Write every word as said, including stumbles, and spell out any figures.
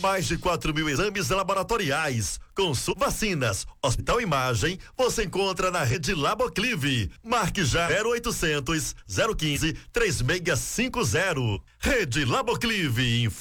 Mais de quatro mil exames laboratoriais, consulta, vacinas, Hospital Imagem, você encontra na rede Laboclive. Marque já zero oitocentos, zero quinze, três seis cinco zero. Rede Laboclive.